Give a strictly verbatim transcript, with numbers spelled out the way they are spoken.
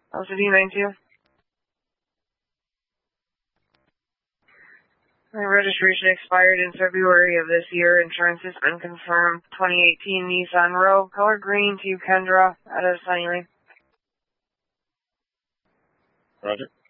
L C D nine two. My registration expired in February of this year. Insurance has been confirmed. twenty eighteen Nissan Rogue, color green to Kendra out of Sunny Lane. Roger.